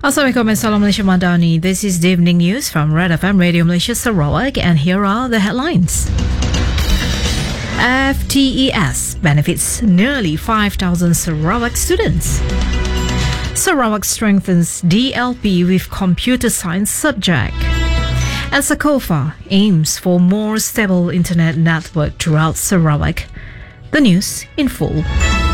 Assalamualaikum and Salam Malaysia Madani. This is the evening news from Red FM Radio Malaysia Sarawak, and here are the headlines. FTES benefits nearly 5,000 Sarawak students. Sarawak strengthens DLP with computer science subject. And Sakofa aims for more stable internet network throughout Sarawak. The news in full.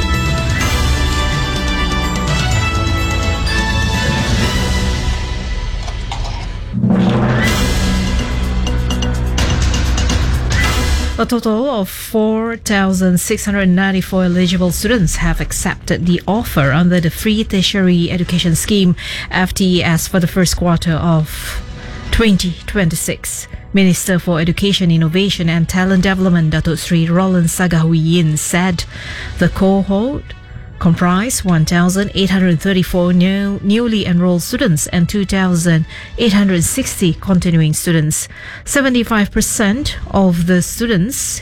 A total of 4,694 eligible students have accepted the offer under the Free Tertiary Education Scheme FTES for the first quarter of 2026. Minister for Education, Innovation and Talent Development, Datuk Sri Roland Sagahuiyin, said the cohort comprise 1,834 newly enrolled students and 2,860 continuing students. 75% of the students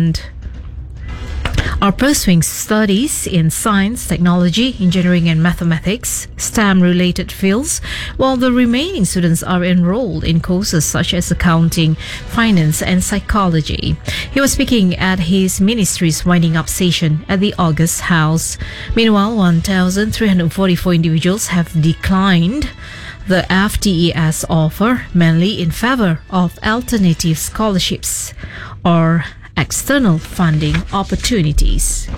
are pursuing studies in science, technology, engineering and mathematics, STEM-related fields, while the remaining students are enrolled in courses such as accounting, finance and psychology. He was speaking at his ministry's winding up session at the August House. Meanwhile, 1,344 individuals have declined the FTES offer, mainly in favor of alternative scholarships or external funding opportunities.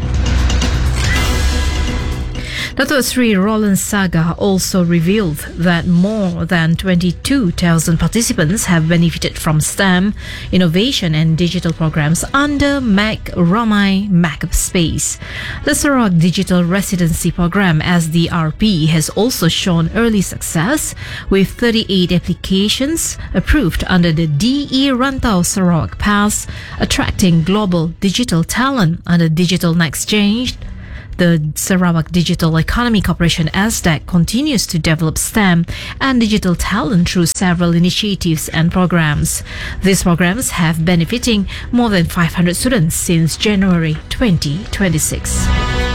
Datuk Sri Roland Saga also revealed that more than 22,000 participants have benefited from STEM, innovation and digital programs under Mac Ramai Makerspace. The Sarawak Digital Residency Program SDRP has also shown early success, with 38 applications approved under the DE Rantau Sarawak Pass, attracting global digital talent under Digital Next Change. The Sarawak Digital Economy Corporation SDEC continues to develop STEM and digital talent through several initiatives and programs. These programs have benefiting more than 500 students since January 2026.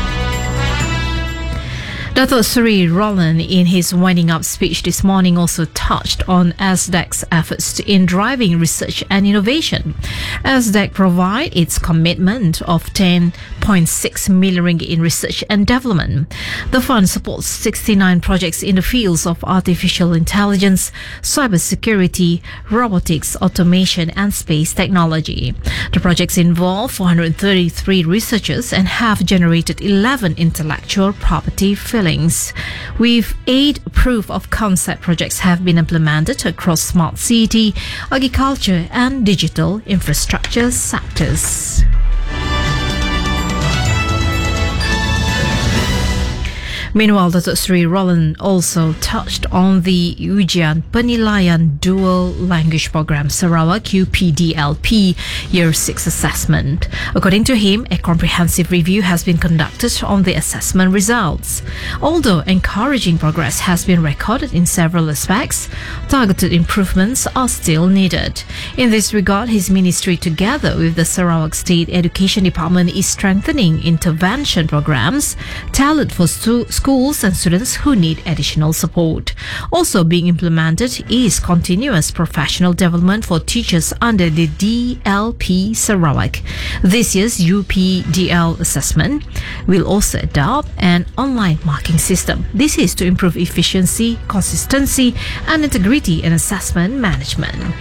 Datuk Sri Roland, in his winding up speech this morning, also touched on SDEC's efforts in driving research and innovation. SDEC provide its commitment of 10.6 million ringgit in research and development. The fund supports 69 projects in the fields of artificial intelligence, cybersecurity, robotics, automation and space technology. The projects involve 433 researchers and have generated 11 intellectual property fillings. With 8 proof of concept projects have been implemented across smart city, agriculture and digital infrastructure sectors. Meanwhile, Datuk Sri Roland also touched on the Ujian Penilaian Dual Language Program Sarawak UPDLP Year 6 assessment. According to him, a comprehensive review has been conducted on the assessment results. Although encouraging progress has been recorded in several aspects, targeted improvements are still needed. In this regard, his ministry, together with the Sarawak State Education Department, is strengthening intervention programs tailored for schools and students who need additional support. Also being implemented is continuous professional development for teachers under the DLP Sarawak. This year's UPDL assessment will also adopt an online marking system. This is to improve efficiency, consistency and integrity in assessment management.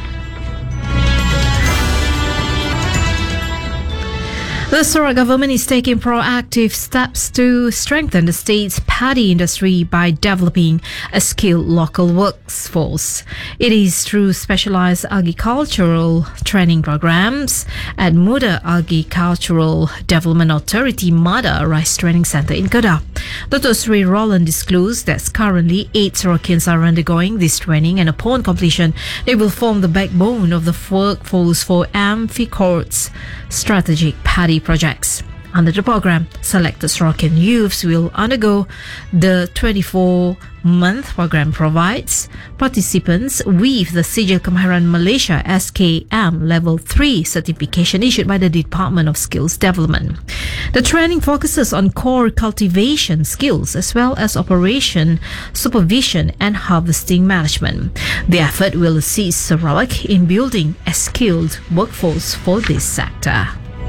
The Sarawak government is taking proactive steps to strengthen the state's paddy industry by developing a skilled local workforce. It is through specialized agricultural training programs at Muda Agricultural Development Authority MADA Rice Training Centre in Kedah. Datuk Sri Roland disclosed that currently 8 Sarawakians are undergoing this training, and upon completion, they will form the backbone of the workforce for Amphicorp's strategic paddy projects. Under the program, selected Sarawakian youths will undergo the 24-month program provides participants with the Sijil Kemahiran Malaysia SKM Level 3 certification issued by the Department of Skills Development. The training focuses on core cultivation skills as well as operation, supervision and harvesting management. The effort will assist Sarawak in building a skilled workforce for this sector.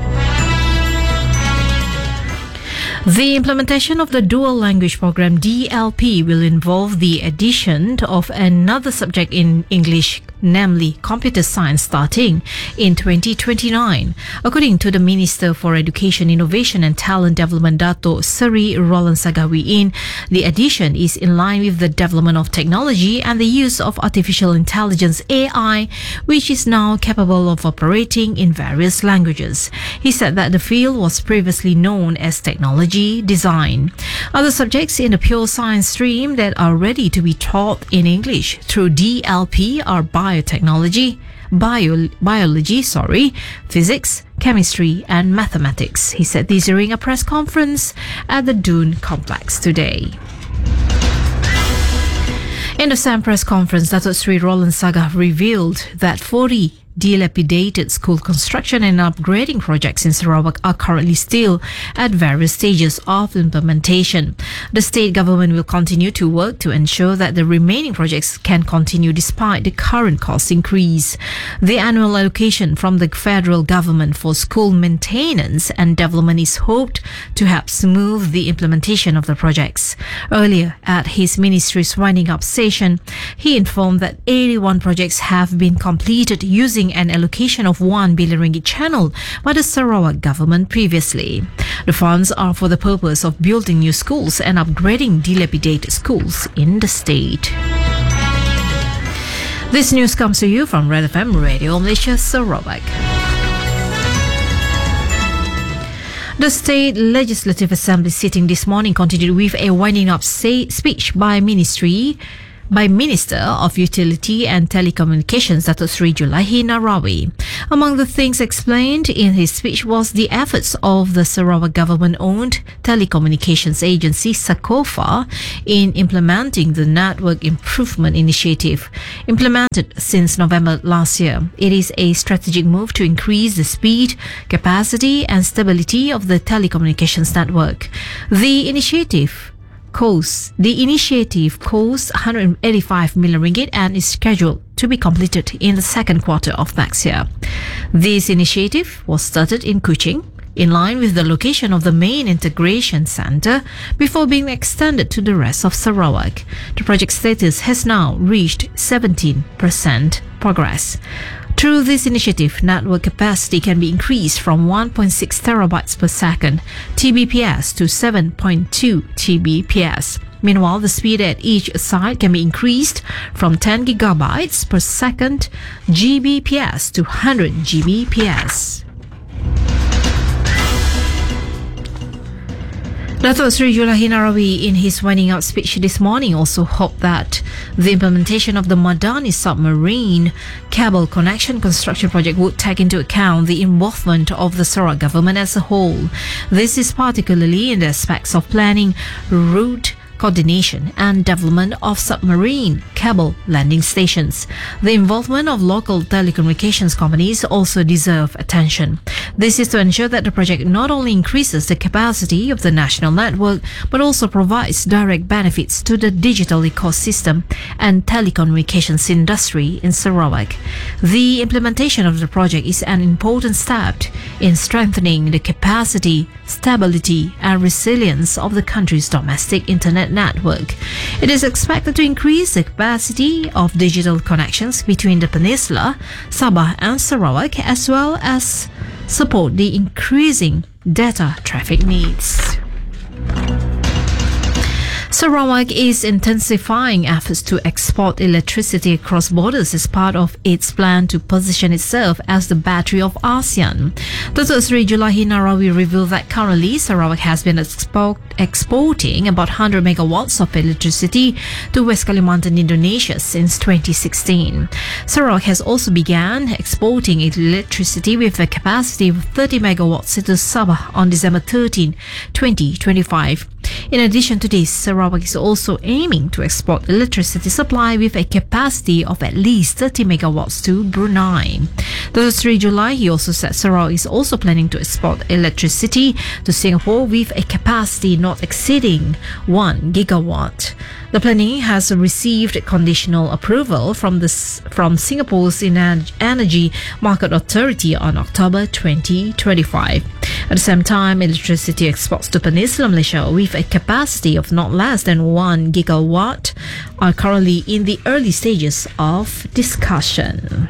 The implementation of the Dual Language Program DLP will involve the addition of another subject in English, namely computer science, starting in 2029. According to the Minister for Education, Innovation and Talent Development, Dato' Seri Roland Sagawiin, the addition is in line with the development of technology and the use of artificial intelligence AI, which is now capable of operating in various languages. He said that the field was previously known as technology design. Other subjects in the pure science stream that are ready to be taught in English through DLP are biology, physics, chemistry and mathematics. He said this during a press conference at the Dune complex today. In the same press conference, Dato' Sri Roland Sagah revealed that 40 dilapidated school construction and upgrading projects in Sarawak are currently still at various stages of implementation. The state government will continue to work to ensure that the remaining projects can continue despite the current cost increase. The annual allocation from the federal government for school maintenance and development is hoped to help smooth the implementation of the projects. Earlier, at his ministry's winding up session, he informed that 81 projects have been completed using an allocation of 1 billion ringgit channeled by the Sarawak government previously. The funds are for the purpose of building new schools and upgrading dilapidated schools in the state. This news comes to you from Red FM Radio Malaysia Sarawak. The State Legislative Assembly sitting this morning continued with a winding up speech by Minister of Utility and Telecommunications, Dato' Sri Julaihi Narawi. Among the things explained in his speech was the efforts of the Sarawak government-owned telecommunications agency, SACOFA, in implementing the Network Improvement Initiative. Implemented since November last year, it is a strategic move to increase the speed, capacity and stability of the telecommunications network. The initiative costs 185 million ringgit and is scheduled to be completed in the second quarter of next year. This initiative was started in Kuching, in line with the location of the main integration center, before being extended to the rest of Sarawak. The project status has now reached 17% progress. Through this initiative, network capacity can be increased from 1.6 terabytes per second (TBPS) to 7.2 TBPS. Meanwhile, the speed at each site can be increased from 10 gigabytes per second GBPS to 100 GBPS. Dato' Sri Julaihi Narawi, in his winding up speech this morning, also hoped that the implementation of the Madani submarine cable connection construction project would take into account the involvement of the Sarawak government as a whole. This is particularly in the aspects of planning, route coordination and development of submarine cable landing stations. The involvement of local telecommunications companies also deserve attention. This is to ensure that the project not only increases the capacity of the national network, but also provides direct benefits to the digital ecosystem and telecommunications industry in Sarawak. The implementation of the project is an important step in strengthening the capacity, stability and resilience of the country's domestic internet network. It is expected to increase the capacity of digital connections between the peninsula, Sabah and Sarawak, as well as support the increasing data traffic needs. Sarawak is intensifying efforts to export electricity across borders as part of its plan to position itself as the battery of ASEAN. Dr. Sri Julahi Narawi revealed that currently Sarawak has been exporting about 100 megawatts of electricity to West Kalimantan, Indonesia since 2016. Sarawak has also begun exporting electricity with a capacity of 30 megawatts to Sabah on December 13, 2025. In addition to this, Sarawak is also aiming to export electricity supply with a capacity of at least 30 megawatts to Brunei. Dr. Sri Julahi also said Sarawak is also planning to export electricity to Singapore with a capacity not exceeding 1 gigawatt. The planning has received conditional approval from Singapore's Energy Market Authority on October 2025. At the same time, electricity exports to Peninsular Malaysia with a capacity of not less than 1 gigawatt are currently in the early stages of discussion.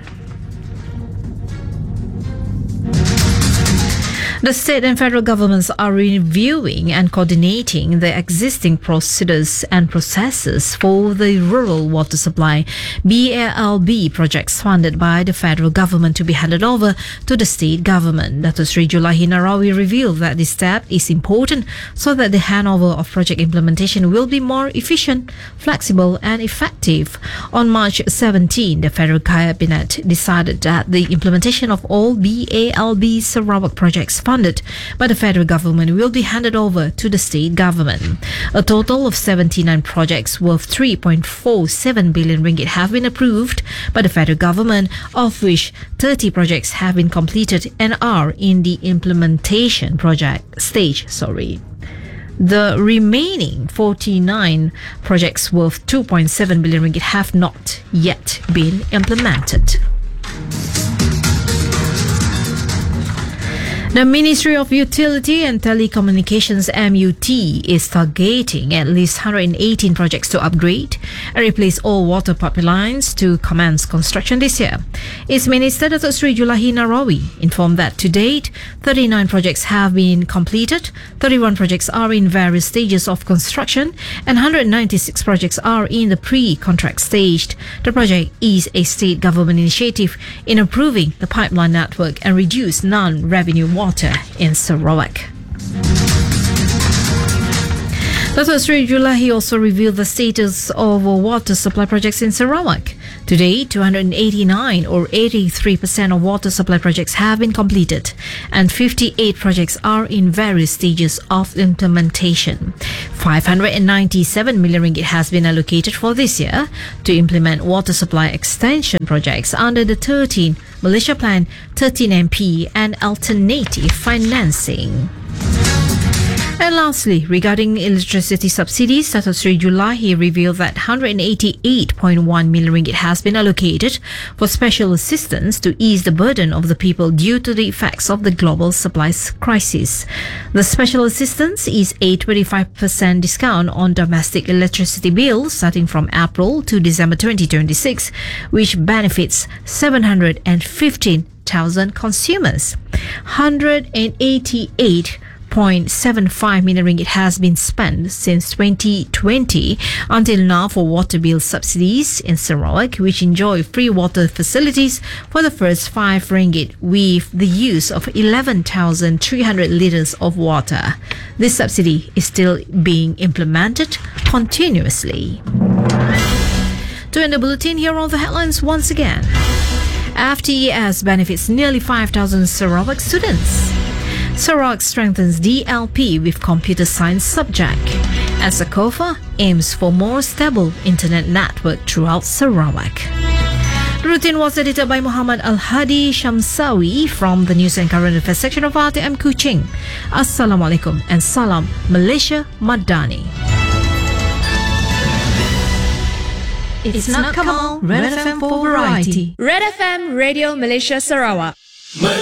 The state and federal governments are reviewing and coordinating the existing procedures and processes for the rural water supply BALB projects funded by the federal government to be handed over to the state government. Dr. Sri Julahi Narawi revealed that this step is important so that the handover of project implementation will be more efficient, flexible and effective. On March 17, the federal cabinet decided that the implementation of all BALB Sarawak projects funded by the federal government will be handed over to the state government. A total of 79 projects worth 3.47 billion ringgit have been approved by the federal government, of which 30 projects have been completed and are in the implementation project stage. The remaining 49 projects worth 2.7 billion ringgit have not yet been implemented. The Ministry of Utility and Telecommunications MUT is targeting at least 118 projects to upgrade and replace all water pipelines to commence construction this year. Its Minister Dr. Sri Julahi Narawi informed that to date, 39 projects have been completed, 31 projects are in various stages of construction, and 196 projects are in the pre-contract stage. The project is a state government initiative in improving the pipeline network and reduce non-revenue water in Sarawak. Dr. Sri Julahi also revealed the status of water supply projects in Sarawak. Today, 289 or 83% of water supply projects have been completed and 58 projects are in various stages of implementation. 597 million ringgit has been allocated for this year to implement water supply extension projects under the 13 Malaysia Plan, 13MP and alternative financing. And lastly, regarding electricity subsidies, Dr. Sri Julahi revealed that 188.1 million ringgit has been allocated for special assistance to ease the burden of the people due to the effects of the global supply crisis. The special assistance is a 25% discount on domestic electricity bills starting from April to December 2026, which benefits 715,000 consumers. 188.75 million ringgit has been spent since 2020 until now for water bill subsidies in Sarawak, which enjoy free water facilities for the first 5 ringgit with the use of 11,300 litres of water. This subsidy is still being implemented continuously. To end the bulletin, here are the headlines once again. FTES benefits nearly 5,000 Sarawak students. Sarawak strengthens DLP with computer science subject. And Sakofa aims for more stable internet network throughout Sarawak. The routine was edited by Muhammad Al-Hadi Shamsawi from the News and Current Affairs section of RTM Kuching. Assalamualaikum and Salam Malaysia Madani. It's not Kamal, Red FM for variety. Red FM Radio Malaysia Sarawak.